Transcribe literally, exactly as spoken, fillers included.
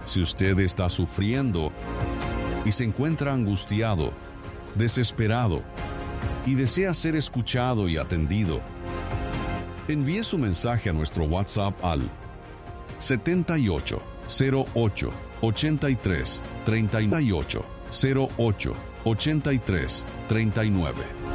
Si usted está sufriendo y se encuentra angustiado, desesperado y desea ser escuchado y atendido, envíe su mensaje a nuestro WhatsApp al setenta y ocho cero ocho ochenta y tres treinta y ocho cero ocho ochenta y tres treinta y nueve.